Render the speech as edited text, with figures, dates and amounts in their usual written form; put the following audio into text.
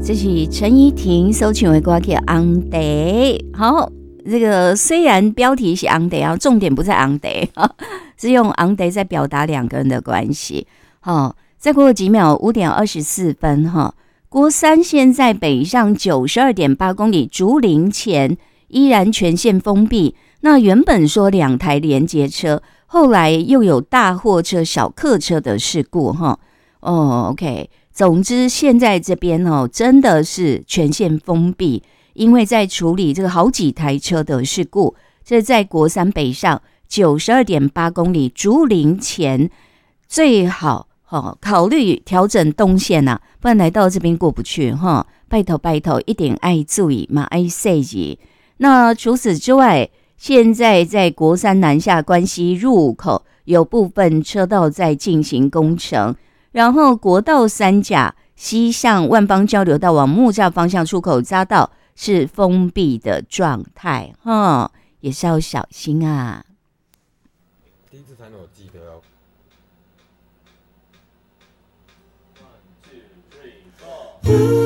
这是陈怡婷所唱的歌叫《红茶》。好，这个虽然标题是红茶，重点不在红茶，是用红茶在表达两个人的关系。好，再过几秒，5点24分哈。国三现在北上92.8公里，竹林前依然全线封闭。那原本说2台连接车，后来又有大货车、小客车的事故哈。OK。总之，现在这边真的是全线封闭，因为在处理这个好几台车的事故。这在国三北上92.8公里竹林前，最好考虑调整动线啊，不然来到这边过不去哈。拜托拜托，一定爱注意嘛，爱小心。那除此之外，现在在国三南下关西入口有部分车道在进行工程。然后国道3甲西向万芳交流道往木栅方向出口匝道是封闭的状态，也是要小心啊。 第一次才能有记得要。1, 2, 3, 4